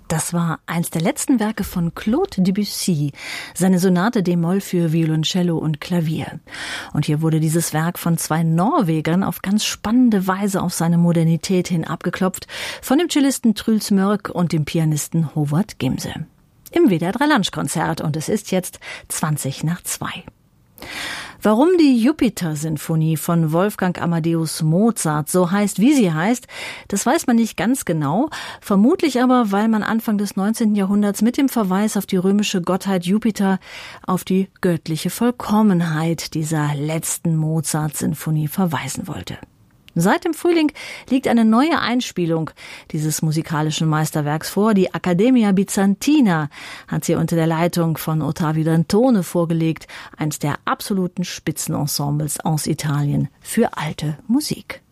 Das war eins der letzten Werke von Claude Debussy, seine Sonate d-Moll für Violoncello und Klavier. Und hier wurde dieses Werk von zwei Norwegern auf ganz spannende Weise auf seine Modernität hin abgeklopft, von dem Cellisten Truls Mørk und dem Pianisten Håvard Gimse. Im WDR 3 Lunchkonzert, und es ist jetzt 2:20. Warum die Jupiter-Sinfonie von Wolfgang Amadeus Mozart so heißt, wie sie heißt, das weiß man nicht ganz genau, vermutlich aber, weil man Anfang des 19. Jahrhunderts mit dem Verweis auf die römische Gottheit Jupiter auf die göttliche Vollkommenheit dieser letzten Mozart-Sinfonie verweisen wollte. Seit dem Frühling liegt eine neue Einspielung dieses musikalischen Meisterwerks vor. Die Accademia Bizantina hat sie unter der Leitung von Ottavio Dantone vorgelegt, eins der absoluten Spitzenensembles aus Italien für alte Musik.